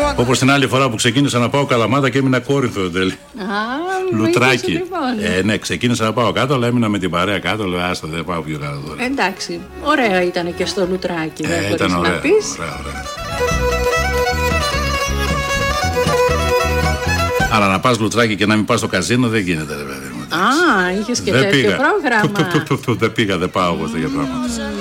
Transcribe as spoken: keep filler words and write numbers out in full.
Όπως την άλλη φορά που ξεκίνησα να πάω Καλαμάτα και έμεινα Κόρινθο εν τέλει. Λουτράκι. Λοιπόν. Ε, ναι, ξεκίνησα να πάω κάτω, αλλά έμεινα με την παρέα κάτω. Λέω, άστα, δεν πάω πιο κάτω τώρα. Εντάξει, ωραία ήταν και στο Λουτράκι. Ε, δεν ήταν μπορείς ωραία, να πεις. ωραία, ωραία. Αλλά να πας Λουτράκι και να μην πας στο καζίνο δεν γίνεται, ρε παιδί μου. Α, είχες και τέτοιο πρόγραμμα. Δεν πήγα, δεν πάω εγώ τέτοια πράγματα.